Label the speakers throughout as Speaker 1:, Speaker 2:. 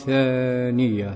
Speaker 1: ثانية.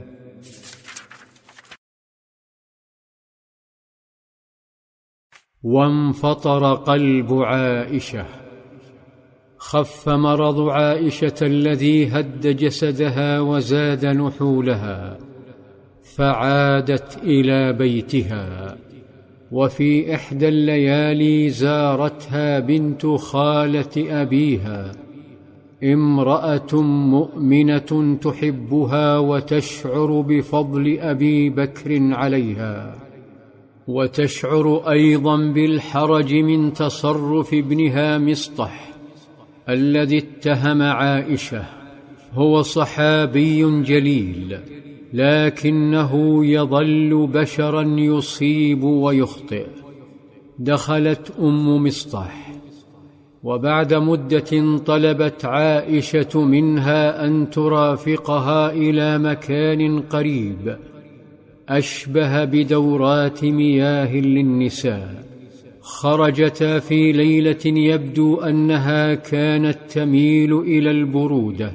Speaker 1: وانفطر قلب عائشة. خف مرض عائشة الذي هد جسدها وزاد نحولها، فعادت إلى بيتها. وفي إحدى الليالي زارتها بنت خالة أبيها، امرأة مؤمنة تحبها وتشعر بفضل أبي بكر عليها، وتشعر أيضا بالحرج من تصرف ابنها مصطح الذي اتهم عائشة. هو صحابي جليل، لكنه يظل بشرا يصيب ويخطئ. دخلت مصطح، وبعد مدة طلبت عائشة منها أن ترافقها إلى مكان قريب أشبه بدورات مياه للنساء. خرجتا في ليلة يبدو أنها كانت تميل إلى البرودة،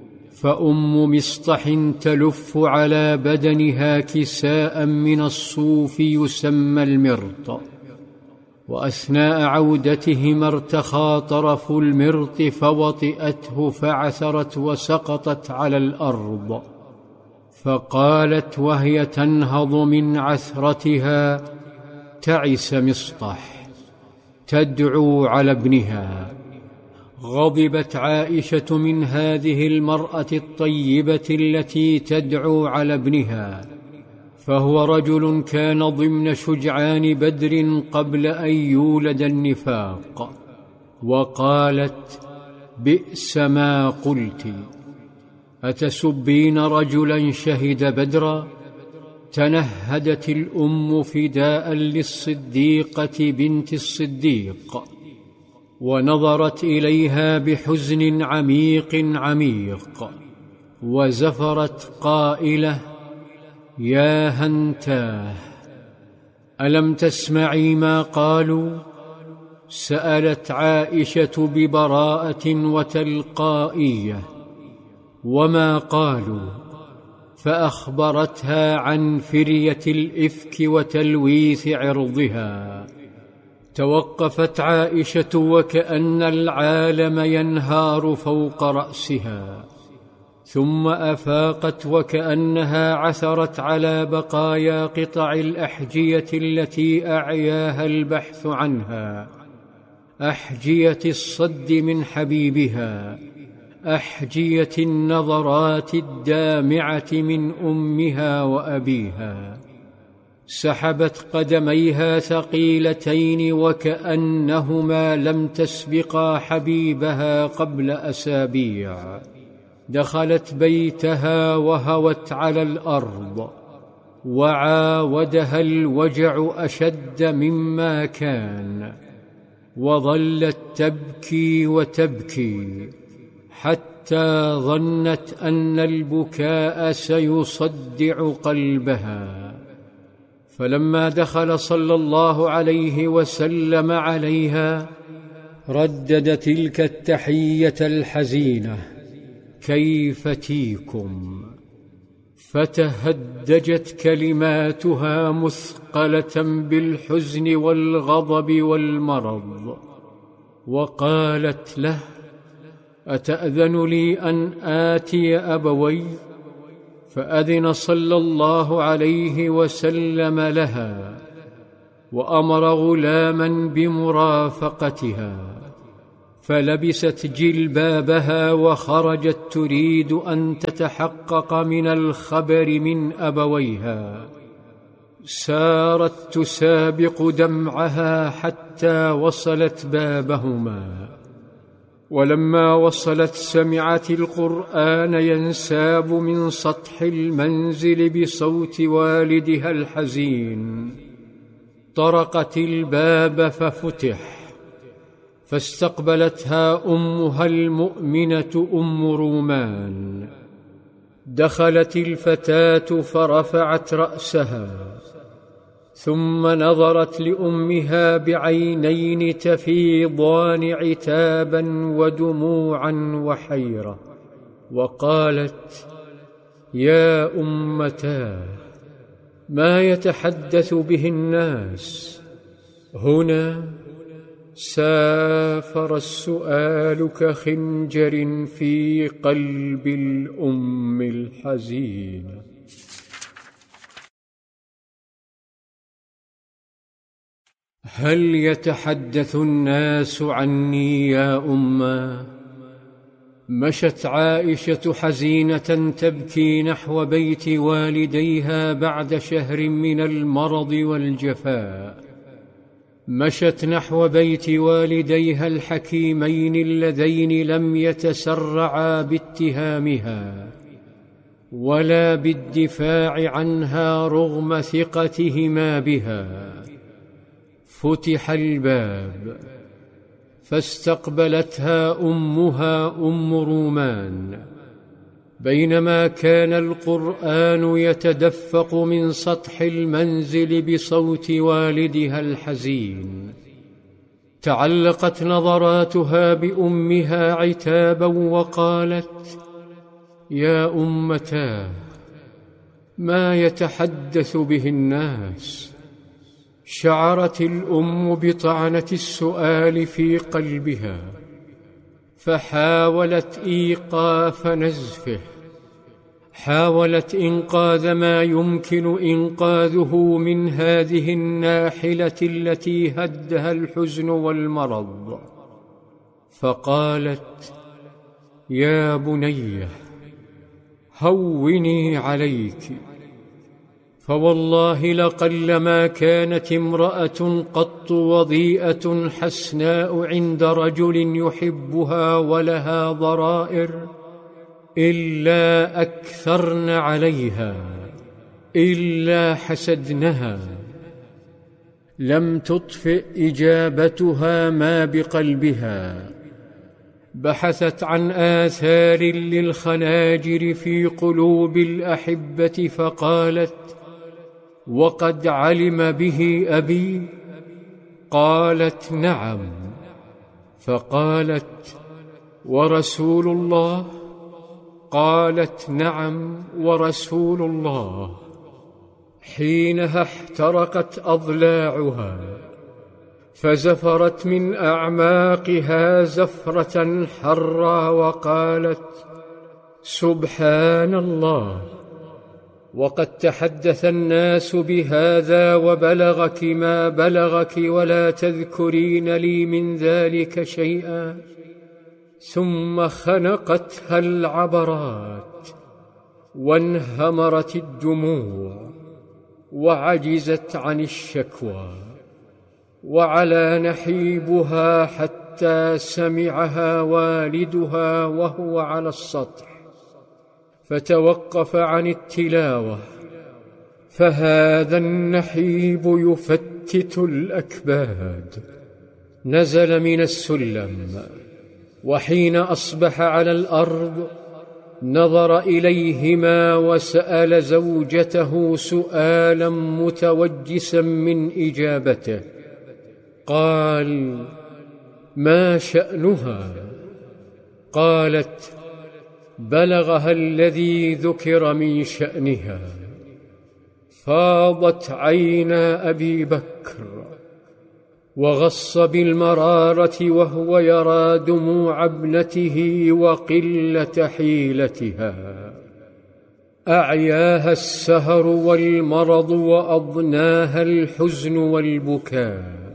Speaker 1: مصطح تلف على بدنها كساء من الصوف يسمى المرط، وأثناء عودتهما ارتخى طرف المرط فوطئته فعثرت وسقطت على الأرض. فقالت وهي تنهض من عثرتها: تعس مصطح، تدعو على ابنها. غضبت عائشة من هذه المرأة الطيبة التي تدعو على ابنها، فهو رجل كان ضمن شجعان بدر قبل أن يولد النفاق. وقالت: بئس ما قلت، أتسبين رجلا شهد بدرا؟ تنهدت الأم فداء للصديقة بنت الصديق، ونظرت إليها بحزن عميق عميق، وزفرت قائلة: يا هنتاه، ألم تسمعي ما قالوا؟ سألت عائشة ببراءة وتلقائية: وما قالوا؟ فأخبرتها عن فرية الإفك وتلويث عرضها. توقفت عائشة وكأن العالم ينهار فوق رأسها، ثم أفاقت وكأنها عثرت على بقايا قطع الأحجية التي أعياها البحث عنها، أحجية الصد من حبيبها، أحجية النظرات الدامعة من أمها وأبيها. سحبت قدميها ثقيلتين وكأنهما لم تسبقا حبيبها قبل أسابيع. دخلت بيتها وهوت على الأرض، وعاودها الوجع أشد مما كان، وظلت تبكي وتبكي حتى ظنت أن البكاء سيصدع قلبها. فلما دخل صلى الله عليه وسلم عليها ردد تلك التحية الحزينة: كيف تيكم؟ فتهدجت كلماتها مثقلة بالحزن والغضب والمرض، وقالت له: أتأذن لي أن آتي أبوي؟ فأذن صلى الله عليه وسلم لها، وأمر غلاما بمرافقتها، فلبست جلبابها وخرجت تريد أن تتحقق من الخبر من أبويها. سارت تسابق دمعها حتى وصلت بابهما، ولما وصلت سمعت القرآن ينساب من سطح المنزل بصوت والدها الحزين. طرقت الباب ففتح، فاستقبلتها أمها المؤمنة رومان. دخلت الفتاة فرفعت رأسها، ثم نظرت لأمها بعينين تفيضان عتابا ودموعا وحيرة، وقالت: يا أمتاه، ما يتحدث به الناس؟ هنا سافر السؤال كخنجر في قلب الأم الحزينة. هل يتحدث الناس عني يا أمة؟ مشت عائشة حزينة تبكي نحو بيت والديها بعد شهر من المرض والجفاء. مشت نحو بيت والديها الحكيمين اللذين لم يتسرعا باتهامها ولا بالدفاع عنها رغم ثقتهما بها. فتح الباب فاستقبلتها أمها أم رومان، بينما كان القرآن يتدفق من سطح المنزل بصوت والدها الحزين. تعلقت نظراتها بأمها عتابا وقالت: يا أمتاه، ما يتحدث به الناس؟ شعرت الأم بطعنة السؤال في قلبها، فحاولت إيقاف نزفه، حاولت إنقاذ ما يمكن إنقاذه من هذه الناحلة التي هدها الحزن والمرض، فقالت: يا بنية، هوني عليك، فوالله لقلما كانت امرأة قط وضيئة حسناء عند رجل يحبها ولها ضرائر إلا أكثرن عليها، إلا حسدنها. لم تطفئ إجابتها ما بقلبها، بحثت عن آثار للخناجر في قلوب الأحبة فقالت: وقد علم به أبي؟ قالت: نعم. فقالت: ورسول الله؟ قالت: نعم ورسول الله. حينها احترقت أضلاعها، فزفرت من أعماقها زفرة حرا وقالت: سبحان الله، وقد تحدث الناس بهذا وبلغك ما بلغك ولا تذكرين لي من ذلك شيئا. ثم خنقتها العبرات وانهمرت الدموع وعجزت عن الشكوى، وعلى نحيبها حتى سمعها والدها وهو على السطح، فتوقف عن التلاوة، فهذا النحيب يفتت الأكباد. نزل من السلم، وحين أصبح على الأرض نظر إليهما وسأل زوجته سؤالا متوجسا من إجابته. قال: ما شأنها؟ قالت: بلغها الذي ذكر من شأنها. فاضت عينا أبي بكر وغص بالمرارة وهو يرى دموع ابنته وقلة حيلتها. أعياها السهر والمرض وأضناها الحزن والبكاء.